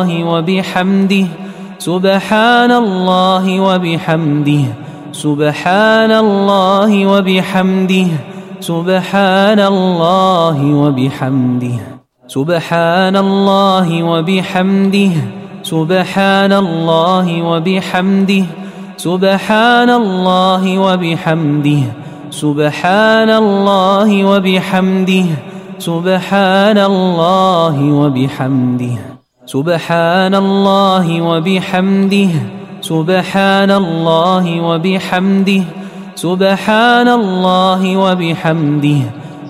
وبحمده سبحان الله وبحمده سبحان الله وبحمده سبحان الله وبحمده سبحان الله وبحمده سبحان الله وبحمده سبحان الله وبحمده سبحان الله وبحمده سبحان الله وبحمده سبحان الله وبحمده سبحان الله وبحمده سبحان الله وبحمده